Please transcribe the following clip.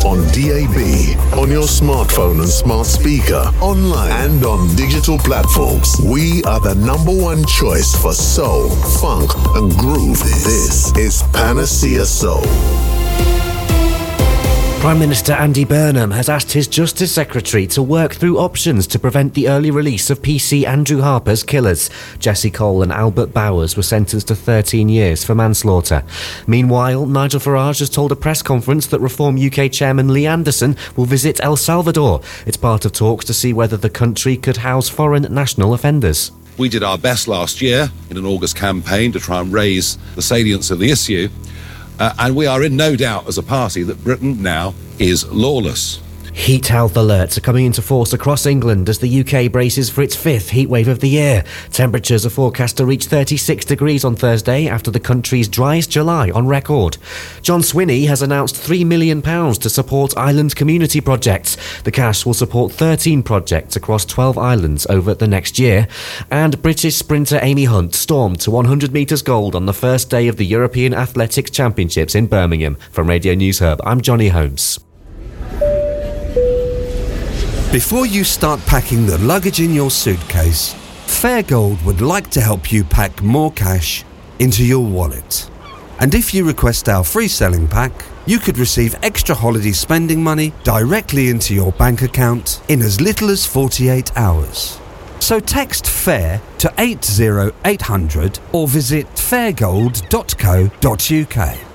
on DAB, on your smartphone and smart speaker, online and on digital platforms. We are the #1 choice for soul, funk and groove. This is Panacea Soul. Prime Minister Andy Burnham has asked his Justice Secretary to work through options to prevent the early release of PC Andrew Harper's killers. Jesse Cole and Albert Bowers were sentenced to 13 years for manslaughter. Meanwhile, Nigel Farage has told a press conference that Reform UK Chairman Lee Anderson will visit El Salvador. It's part of talks to see whether the country could house foreign national offenders. We did our best last year in an August campaign to try and raise the salience of the issue. And we are in no doubt as a party that Britain now is lawless. Heat health alerts are coming into force across England as the UK braces for its 5th heatwave of the year. Temperatures are forecast to reach 36 degrees on Thursday after the country's driest July on record. John Swinney has announced £3 million to support island community projects. The cash will support 13 projects across 12 islands over the next year. And British sprinter Amy Hunt stormed to 100 metres gold on the first day of the European Athletics Championships in Birmingham. From Radio News Hub, I'm Johnny Holmes. Before you start packing the luggage in your suitcase, Fairgold would like to help you pack more cash into your wallet. And if you request our free selling pack, you could receive extra holiday spending money directly into your bank account in as little as 48 hours. So text FAIR to 80800 or visit fairgold.co.uk.